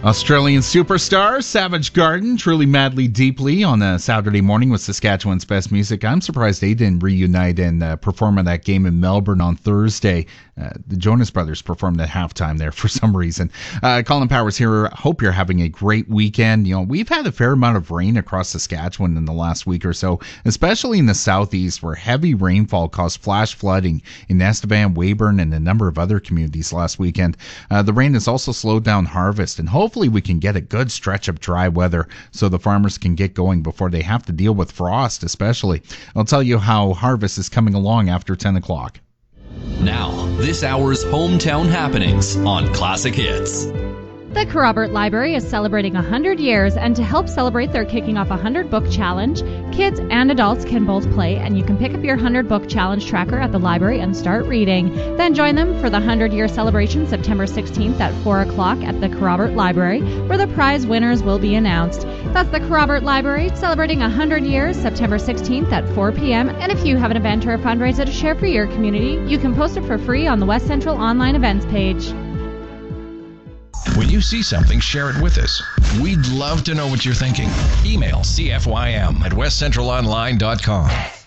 Australian superstar Savage Garden, Truly Madly Deeply on a Saturday morning with Saskatchewan's best music. I'm surprised they didn't reunite and perform at that game in Melbourne on Thursday. The Jonas Brothers performed at halftime there for some reason. Colin Powers here. Hope you're having a great weekend. You know, we've had a fair amount of rain across Saskatchewan in the last week or so, especially in the southeast, where heavy rainfall caused flash flooding in Estevan, Weyburn, and a number of other communities last weekend. The rain has also slowed down harvest, and hopefully we can get a good stretch of dry weather so the farmers can get going before they have to deal with frost, especially. I'll tell you how harvest is coming along after 10 o'clock. Now, this hour's hometown happenings on Classic Hits. The Kerrobert Library is celebrating 100 years, and to help celebrate, they're kicking off a 100-book challenge. Kids and adults can both play, and you can pick up your 100-book challenge tracker at the library and start reading. Then join them for the 100-year celebration September 16th at 4 o'clock at the Kerrobert Library, where the prize winners will be announced. That's the Kerrobert Library, celebrating 100 years September 16th at 4 p.m. And if you have an event or a fundraiser to share for your community, you can post it for free on the West Central online events page. When you see something, share it with us. We'd love to know what you're thinking. Email cfym@westcentralonline.com.